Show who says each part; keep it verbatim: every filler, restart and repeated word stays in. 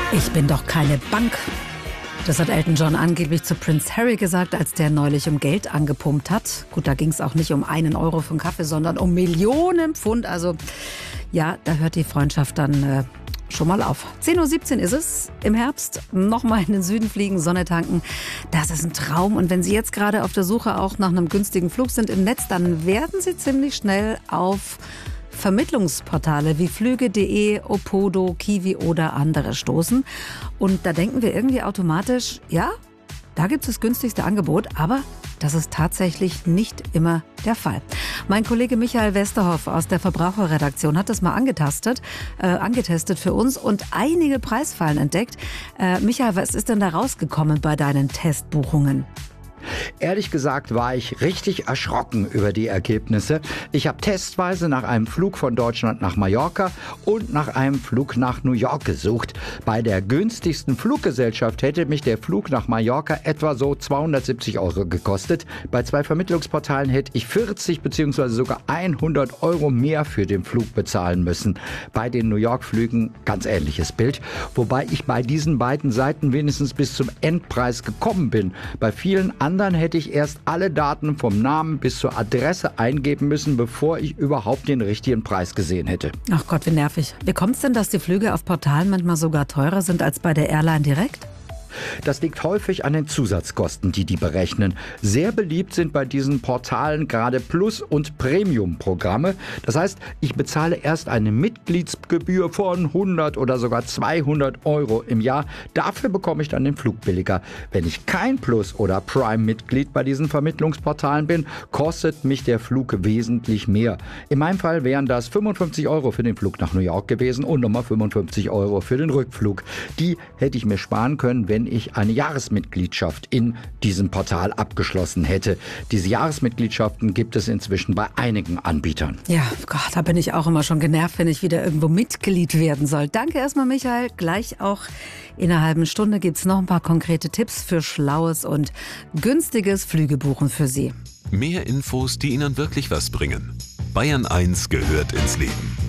Speaker 1: Ich bin doch keine Bank. Das hat Elton John angeblich zu Prince Harry gesagt, als der neulich um Geld angepumpt hat. Gut, da ging es auch nicht um einen Euro für einen Kaffee, sondern um Millionen Pfund. Also ja, da hört die Freundschaft dann äh, schon mal auf. zehn Uhr siebzehn ist es im Herbst. Nochmal in den Süden fliegen, Sonne tanken. Das ist ein Traum. Und wenn Sie jetzt gerade auf der Suche auch nach einem günstigen Flug sind im Netz, dann werden Sie ziemlich schnell auf Vermittlungsportale wie Flüge punkt de, Opodo, Kiwi oder andere stoßen. Und da denken wir irgendwie automatisch, ja, da gibt es das günstigste Angebot, aber das ist tatsächlich nicht immer der Fall. Mein Kollege Michael Westerhoff aus der Verbraucherredaktion hat das mal angetastet, äh, angetestet für uns und einige Preisfallen entdeckt. Äh, Michael, was ist denn da rausgekommen bei deinen Testbuchungen?
Speaker 2: Ehrlich gesagt war ich richtig erschrocken über die Ergebnisse. Ich habe testweise nach einem Flug von Deutschland nach Mallorca und nach einem Flug nach New York gesucht. Bei der günstigsten Fluggesellschaft hätte mich der Flug nach Mallorca etwa so zweihundertsiebzig Euro gekostet. Bei zwei Vermittlungsportalen hätte ich vierzig bzw. sogar hundert Euro mehr für den Flug bezahlen müssen. Bei den New York-Flügen ganz ähnliches Bild. Wobei ich bei diesen beiden Seiten wenigstens bis zum Endpreis gekommen bin. Bei vielen anderen Dann hätte ich erst alle Daten vom Namen bis zur Adresse eingeben müssen, bevor ich überhaupt den richtigen Preis gesehen hätte.
Speaker 1: Ach Gott, wie nervig. Wie kommt es denn, dass die Flüge auf Portalen manchmal sogar teurer sind als bei der Airline direkt?
Speaker 2: Das liegt häufig an den Zusatzkosten, die die berechnen. Sehr beliebt sind bei diesen Portalen gerade Plus- und Premium-Programme. Das heißt, ich bezahle erst eine Mitgliedsgebühr von hundert oder sogar zweihundert Euro im Jahr. Dafür bekomme ich dann den Flug billiger. Wenn ich kein Plus- oder Prime-Mitglied bei diesen Vermittlungsportalen bin, kostet mich der Flug wesentlich mehr. In meinem Fall wären das fünfundfünfzig Euro für den Flug nach New York gewesen und nochmal fünfundfünfzig Euro für den Rückflug. Die hätte ich mir sparen können, wenn ich eine Jahresmitgliedschaft in diesem Portal abgeschlossen hätte. Diese Jahresmitgliedschaften gibt es inzwischen bei einigen Anbietern.
Speaker 1: Ja, Gott, da bin ich auch immer schon genervt, wenn ich wieder irgendwo Mitglied werden soll. Danke erstmal, Michael. Gleich auch in einer halben Stunde gibt es noch ein paar konkrete Tipps für schlaues und günstiges Flügebuchen für Sie.
Speaker 3: Mehr Infos, die Ihnen wirklich was bringen. Bayern eins gehört ins Leben.